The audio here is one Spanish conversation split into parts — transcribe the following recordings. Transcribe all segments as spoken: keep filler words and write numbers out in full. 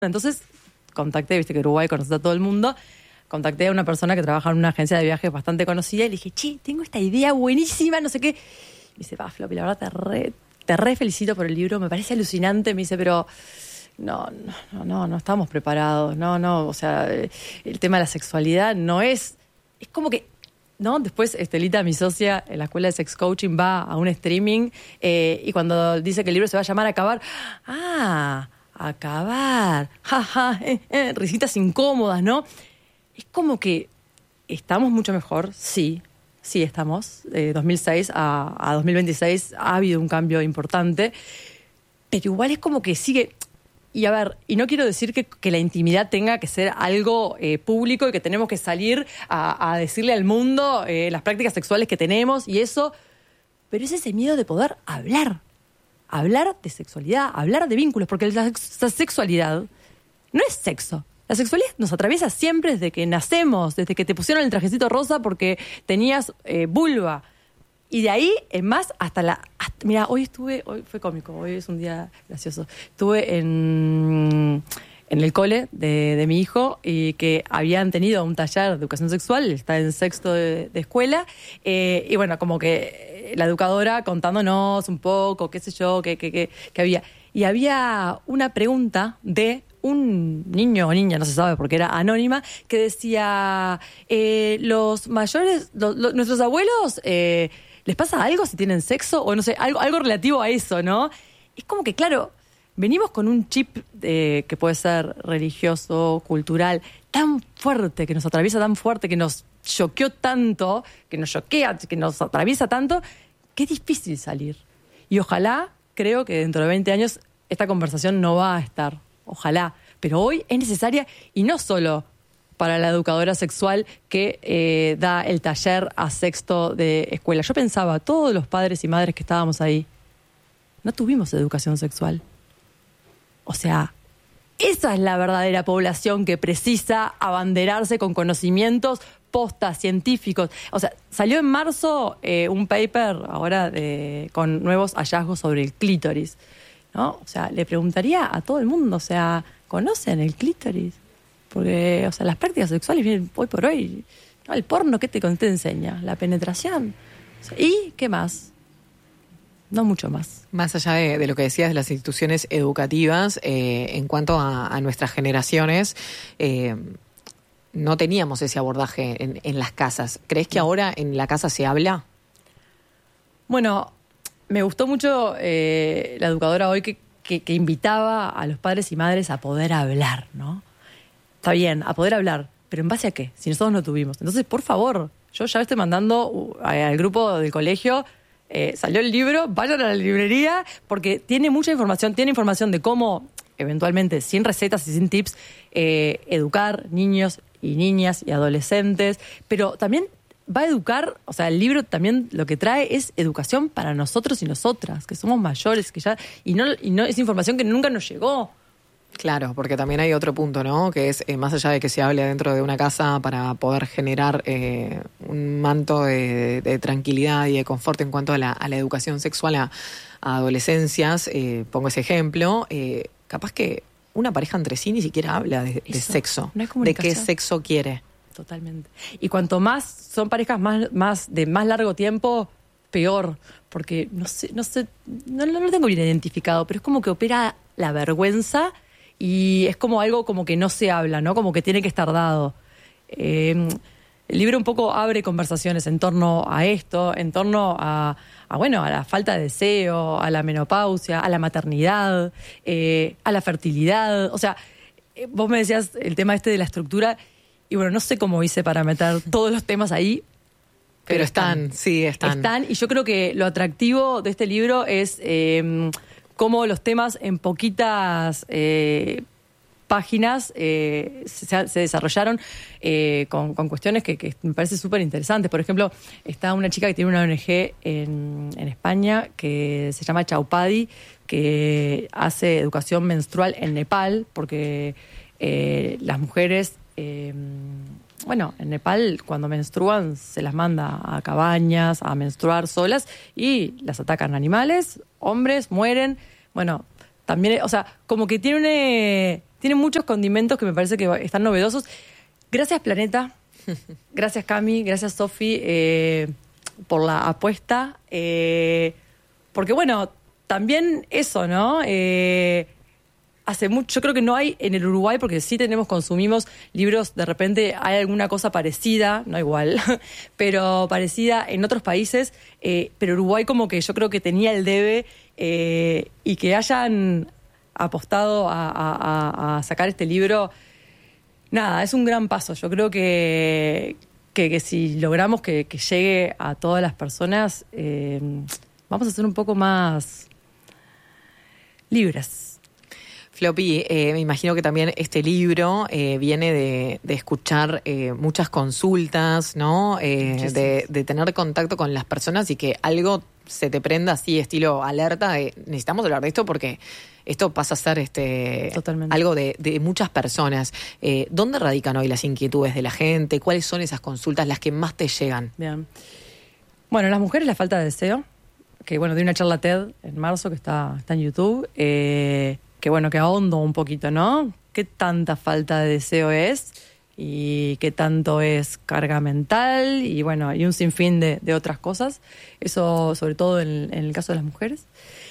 Entonces contacté, viste que Uruguay conoce a todo el mundo, contacté a una persona que trabaja en una agencia de viajes bastante conocida y le dije, che, tengo esta idea buenísima, no sé qué. Y me dice, va, Floppy, la verdad te re, te re felicito por el libro, me parece alucinante. Me dice, pero no, no, no, no, no estamos preparados, no, no, o sea, el tema de la sexualidad no es, es como que, ¿no? Después Estelita, mi socia en la escuela de sex coaching, va a un streaming eh, y cuando dice que el libro se va a llamar Acabar, ah, acabar, jaja, ja, eh, eh, risitas incómodas, ¿no? Es como que estamos mucho mejor, sí, sí estamos. De dos mil seis a, a dos mil veintiséis ha habido un cambio importante, pero igual es como que sigue. Y a ver, y no quiero decir que, que la intimidad tenga que ser algo eh, público y que tenemos que salir a, a decirle al mundo eh, las prácticas sexuales que tenemos y eso, pero es ese miedo de poder hablar. Hablar de sexualidad, hablar de vínculos, porque la, la sexualidad no es sexo. La sexualidad nos atraviesa siempre desde que nacemos, desde que te pusieron el trajecito rosa porque tenías eh, vulva. Y de ahí en más hasta la... Hasta, mira, hoy estuve... Hoy fue cómico, hoy es un día gracioso. Estuve en, en el cole de, de mi hijo y que habían tenido un taller de educación sexual, está en sexto de, de escuela, eh, y bueno, como que la educadora contándonos un poco, qué sé yo, qué, qué, qué, qué había. Y había una pregunta de un niño o niña, no se sabe porque era anónima, que decía, eh, los mayores, lo, lo, nuestros abuelos... Eh, ¿les pasa algo si tienen sexo? O no sé, algo, algo relativo a eso, ¿no? Es como que, claro, venimos con un chip eh, que puede ser religioso, cultural, tan fuerte, que nos atraviesa tan fuerte, que nos choqueó tanto, que nos choquea, que nos atraviesa tanto, que es difícil salir. Y ojalá, creo que dentro de veinte años, esta conversación no va a estar. Ojalá. Pero hoy es necesaria, y no solo para la educadora sexual que eh, da el taller a sexto de escuela. Yo pensaba, todos los padres y madres que estábamos ahí, no tuvimos educación sexual. O sea, esa es la verdadera población que precisa abanderarse con conocimientos postas, científicos. O sea, salió en marzo eh, un paper ahora de, con nuevos hallazgos sobre el clítoris, ¿no? O sea, le preguntaría a todo el mundo, o sea, ¿conocen el clítoris? Porque, o sea, las prácticas sexuales vienen hoy por hoy, ¿no? El porno, ¿qué te, te enseña? La penetración. O sea, ¿y qué más? No mucho más. Más allá de, de lo que decías de las instituciones educativas, eh, en cuanto a, a nuestras generaciones, eh, no teníamos ese abordaje en, en las casas. ¿Crees que ahora en la casa se habla? Bueno, me gustó mucho eh, la educadora hoy que, que, que invitaba a los padres y madres a poder hablar, ¿no? Está bien, a poder hablar, pero ¿en base a qué? Si nosotros no tuvimos. Entonces, por favor, yo ya estoy mandando al grupo del colegio, eh, salió el libro, vayan a la librería, porque tiene mucha información, tiene información de cómo, eventualmente, sin recetas y sin tips, eh, educar niños y niñas y adolescentes, pero también va a educar, o sea, el libro también lo que trae es educación para nosotros y nosotras, que somos mayores, que ya, y no, y no es información que nunca nos llegó. Claro, porque también hay otro punto, ¿no? Que es, eh, más allá de que se hable dentro de una casa para poder generar eh, un manto de, de tranquilidad y de confort en cuanto a la, a la educación sexual a, a adolescencias, eh, pongo ese ejemplo, eh, capaz que una pareja entre sí ni siquiera habla de, de sexo, no de qué sexo quiere. Totalmente. Y cuanto más son parejas más, más de más largo tiempo, peor, porque no sé, no sé, no, no lo tengo bien identificado, pero es como que opera la vergüenza. Y es como algo como que no se habla, ¿no? Como que tiene que estar dado. Eh, el libro un poco abre conversaciones en torno a esto, en torno a, a bueno, a la falta de deseo, a la menopausia, a la maternidad, eh, a la fertilidad. O sea, eh, vos me decías el tema este de la estructura, y bueno, no sé cómo hice para meter todos los temas ahí. Pero, pero están, están, sí, están. Están, y yo creo que lo atractivo de este libro es... Eh, cómo los temas en poquitas eh, páginas eh, se, se desarrollaron eh, con, con cuestiones que, que me parece súper interesantes. Por ejemplo, está una chica que tiene una O N G en, en España que se llama Chaupadi, que hace educación menstrual en Nepal, porque eh, las mujeres... Eh, Bueno, en Nepal cuando menstruan se las manda a cabañas a menstruar solas y las atacan animales, hombres, mueren. Bueno, también, o sea, como que tiene, una, tiene muchos condimentos que me parece que están novedosos. Gracias, Planeta. Gracias, Cami. Gracias, Sofi, eh, por la apuesta. Eh, porque, bueno, también eso, ¿no? Eh, hace mucho, yo creo que no hay en el Uruguay, porque sí tenemos, consumimos libros, de repente hay alguna cosa parecida, no igual, pero parecida en otros países, eh, pero Uruguay como que yo creo que tenía el debe eh, y que hayan apostado a, a, a sacar este libro, nada, es un gran paso. Yo creo que, que, que si logramos que, que llegue a todas las personas, eh, vamos a ser un poco más libres. Floppy, eh, me imagino que también este libro eh, viene de, de escuchar eh, muchas consultas, ¿no? Eh, de, de tener contacto con las personas y que algo se te prenda así, estilo alerta, de necesitamos hablar de esto porque esto pasa a ser este algo de, de muchas personas. Eh, ¿Dónde radican hoy las inquietudes de la gente? ¿Cuáles son esas consultas las que más te llegan? Bien. Bueno, las mujeres, la falta de deseo, que bueno, di una charla TED en marzo que está, está en YouTube, eh, que bueno, que ahondo un poquito, ¿no? ¿Qué tanta falta de deseo es? Y qué tanto es carga mental y bueno, y un sinfín de, de otras cosas. Eso sobre todo en, en el caso de las mujeres.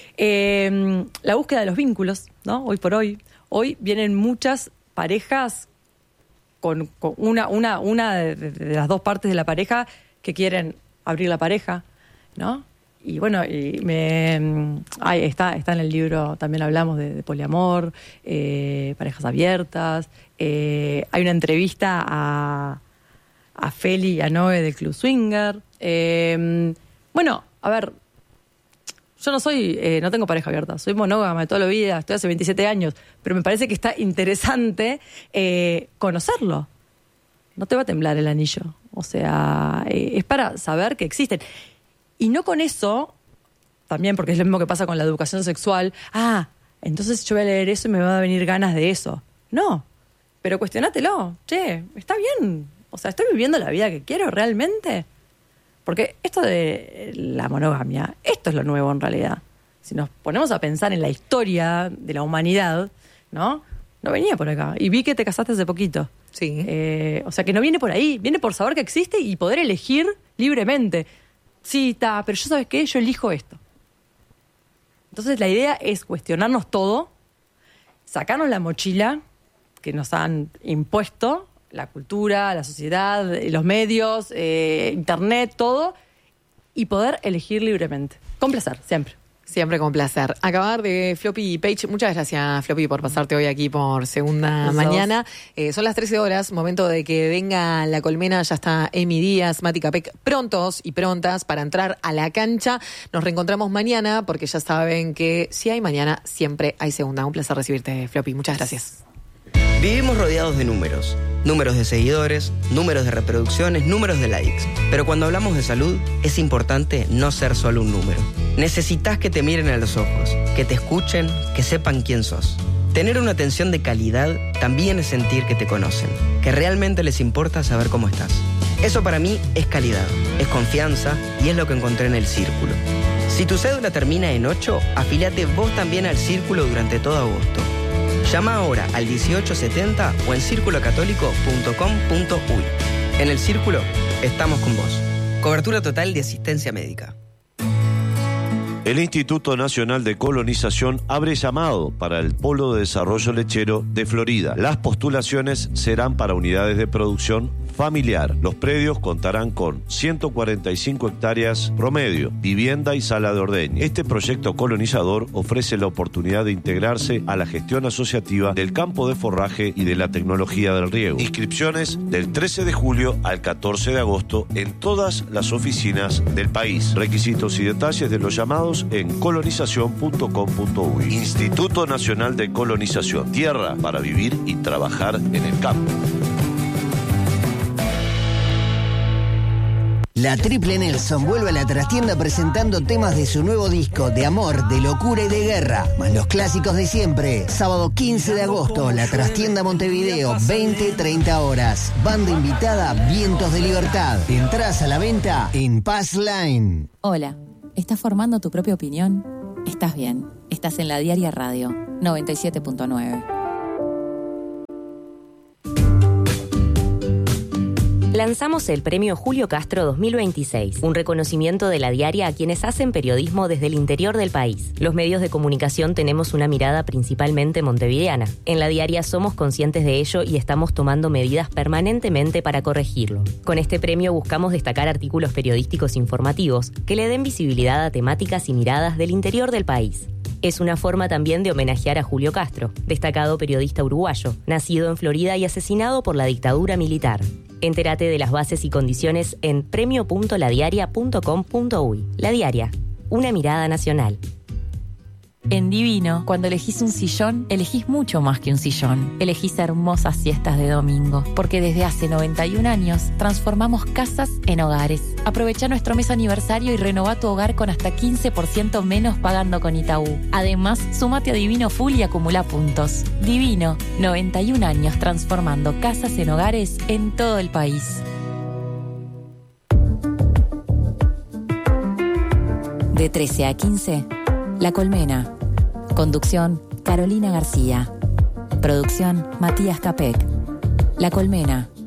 Eh, la búsqueda de los vínculos, ¿no? Hoy por hoy. Hoy vienen muchas parejas con, con una, una, una de, de las dos partes de la pareja que quieren abrir la pareja, ¿no? Y bueno, y me, ay, está, está en el libro, también hablamos de, de poliamor, eh, parejas abiertas. Eh, hay una entrevista a, a Feli y a Noé del Club Swinger. Eh, bueno, a ver, yo no soy, eh, no tengo pareja abierta, soy monógama de toda la vida, estoy hace veintisiete años, pero me parece que está interesante eh, conocerlo. No te va a temblar el anillo, o sea, eh, es para saber que existen. Y no con eso, también porque es lo mismo que pasa con la educación sexual, ah, entonces yo voy a leer eso y me van a venir ganas de eso. No, pero cuestionátelo, che, está bien, o sea, ¿estoy viviendo la vida que quiero realmente? Porque esto de la monogamia, esto es lo nuevo en realidad. Si nos ponemos a pensar en la historia de la humanidad, ¿no? No venía por acá. Y vi que te casaste hace poquito. Sí. Eh, o sea, que no viene por ahí, viene por saber que existe y poder elegir libremente. Sí, está, pero yo, ¿sabes qué? Yo elijo esto. Entonces la idea es cuestionarnos todo, sacarnos la mochila que nos han impuesto, la cultura, la sociedad, los medios, eh, internet, todo, y poder elegir libremente. Con placer, siempre. Siempre con placer. Acabar de Floppy Page. Muchas gracias, Floppy, por pasarte hoy aquí por segunda Los mañana. Eh, son las trece horas, momento de que venga la colmena. Ya está Emi Díaz, Mati Capek, prontos y prontas para entrar a la cancha. Nos reencontramos mañana, porque ya saben que si hay mañana, siempre hay segunda. Un placer recibirte, Floppy. Muchas gracias. Vivimos rodeados de números. Números de seguidores, números de reproducciones, números de likes. Pero cuando hablamos de salud, es importante no ser solo un número. Necesitas que te miren a los ojos, que te escuchen, que sepan quién sos. Tener una atención de calidad también es sentir que te conocen, que realmente les importa saber cómo estás. Eso para mí es calidad, es confianza y es lo que encontré en el Círculo. Si tu cédula termina en ocho, afíliate vos también al Círculo durante todo agosto. Llama ahora al dieciocho setenta o en círculo católico punto com punto uy. En el Círculo estamos con vos. Cobertura total de asistencia médica. El Instituto Nacional de Colonización abre llamado para el Polo de Desarrollo Lechero de Florida. Las postulaciones serán para unidades de producción familiar. Los predios contarán con ciento cuarenta y cinco hectáreas promedio, vivienda y sala de ordeño. Este proyecto colonizador ofrece la oportunidad de integrarse a la gestión asociativa del campo de forraje y de la tecnología del riego. Inscripciones del trece de julio al catorce de agosto en todas las oficinas del país. Requisitos y detalles de los llamados en colonización punto com punto uy. Instituto Nacional de Colonización. Tierra para vivir y trabajar en el campo. La Triple Nelson vuelve a la trastienda presentando temas de su nuevo disco de amor, de locura y de guerra, más los clásicos de siempre. Sábado quince de agosto, la trastienda Montevideo, veinte treinta horas. Banda invitada, Vientos de Libertad. Entrás a la venta en Pass Line. Hola, ¿estás formando tu propia opinión? Estás bien. Estás en La Diaria Radio, noventa y siete punto nueve. Lanzamos el Premio Julio Castro dos mil veintiséis, un reconocimiento de La Diaria a quienes hacen periodismo desde el interior del país. Los medios de comunicación tenemos una mirada principalmente montevideana. En La Diaria somos conscientes de ello y estamos tomando medidas permanentemente para corregirlo. Con este premio buscamos destacar artículos periodísticos informativos que le den visibilidad a temáticas y miradas del interior del país. Es una forma también de homenajear a Julio Castro, destacado periodista uruguayo, nacido en Florida y asesinado por la dictadura militar. Entérate de las bases y condiciones en premio punto la diaria punto com punto uy. La Diaria, una mirada nacional. En Divino, cuando elegís un sillón, elegís mucho más que un sillón. Elegís hermosas siestas de domingo, porque desde hace noventa y un años transformamos casas en hogares. Aprovecha nuestro mes aniversario y renová tu hogar con hasta quince por ciento menos pagando con Itaú. Además, sumate a Divino Full y acumula puntos. Divino, noventa y un años transformando casas en hogares en todo el país. De trece a quince, La Colmena. Conducción, Carolina García. Producción, Matías Capek. La Colmena,